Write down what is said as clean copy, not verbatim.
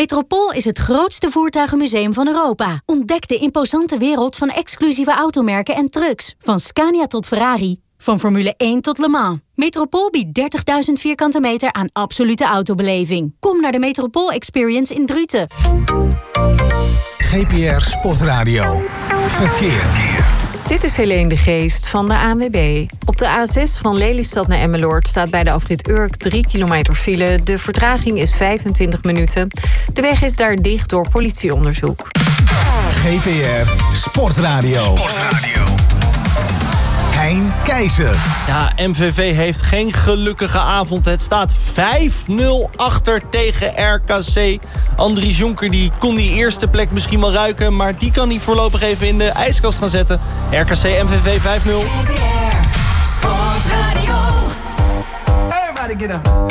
Metropool is het grootste voertuigenmuseum van Europa. Ontdek de imposante wereld van exclusieve automerken en trucks. Van Scania tot Ferrari. Van Formule 1 tot Le Mans. Metropool biedt 30.000 vierkante meter aan absolute autobeleving. Kom naar de Metropool Experience in Druten. GPR Sportradio. Verkeer. Dit is Helene de Geest van de ANWB. Op de A6 van Lelystad naar Emmeloord staat bij de afrit Urk 3 kilometer file. De vertraging is 25 minuten. De weg is daar dicht door politieonderzoek. GPR Sportradio. Hein Keizer. Ja, MVV heeft geen gelukkige avond. Het staat 5-0 achter tegen RKC. Andries Jonker die kon die eerste plek misschien wel ruiken, maar die kan hij voorlopig even in de ijskast gaan zetten. RKC MVV 5-0. Everybody get up.